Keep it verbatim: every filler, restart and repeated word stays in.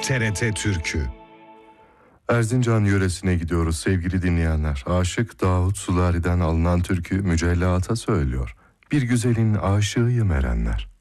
T R T Türkü. Erzincan yöresine gidiyoruz sevgili dinleyenler. Aşık Davut Sulari'den alınan türkü Mücella Ata söylüyor. Bir güzelin aşığıyım erenler.